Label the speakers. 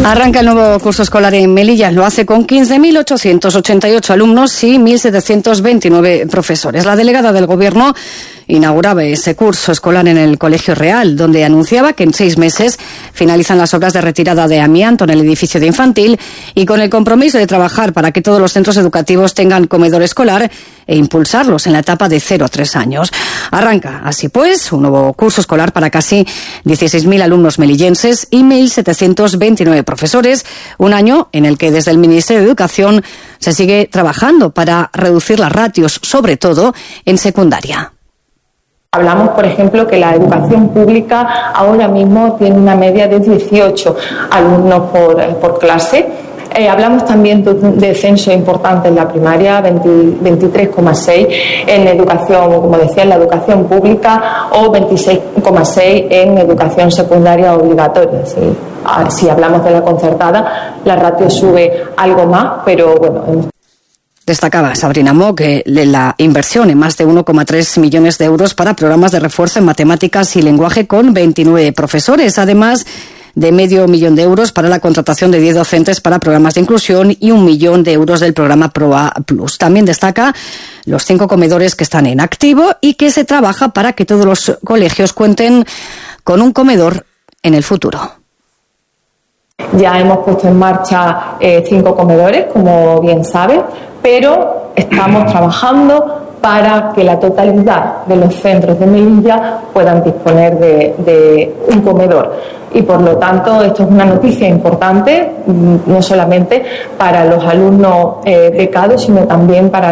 Speaker 1: Arranca el nuevo curso escolar en Melilla. Lo hace con 15.888 alumnos y 1.729 profesores. La delegada del Gobierno inauguraba ese curso escolar en el Colegio Real, donde anunciaba que en 6 meses finalizan las obras de retirada de amianto en el edificio de infantil y con el compromiso de trabajar para que todos los centros educativos tengan comedor escolar e impulsarlos en la etapa de 0 a 3 años. Arranca, así pues, un nuevo curso escolar para casi 16.000 alumnos melillenses y 1.729 profesores, un año en el que desde el Ministerio de Educación se sigue trabajando para reducir las ratios, sobre todo en secundaria.
Speaker 2: Hablamos, por ejemplo, que la educación pública ahora mismo tiene una media de 18 alumnos por clase. Hablamos también de un descenso importante en la primaria, 23,6 en educación, como decía, en la educación pública o 26,6 en educación secundaria obligatoria. Si hablamos de la concertada, la ratio sube algo más, pero bueno.
Speaker 1: Destacaba Sabrina Mock que la inversión en más de 1,3 millones de euros para programas de refuerzo en matemáticas y lenguaje con 29 profesores, además de $500,000 de euros para la contratación de 10 docentes para programas de inclusión y 1 millón de euros del programa PROA Plus. También destaca los 5 comedores que están en activo y que se trabaja para que todos los colegios cuenten con un comedor en el futuro.
Speaker 2: Ya hemos puesto en marcha 5 comedores, como bien saben, pero estamos trabajando para que la totalidad de los centros de Melilla puedan disponer de un comedor. Y por lo tanto, esto es una noticia importante, no solamente para los alumnos becados, sino también para